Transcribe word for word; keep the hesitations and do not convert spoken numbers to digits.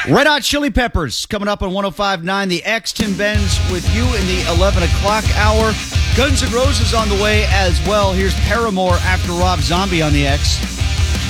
Red Hot Chili Peppers coming up on one oh five point nine The X. Tim Benz with you in the eleven o'clock hour. Guns N' Roses on the way as well. Here's Paramore after Rob Zombie on The X.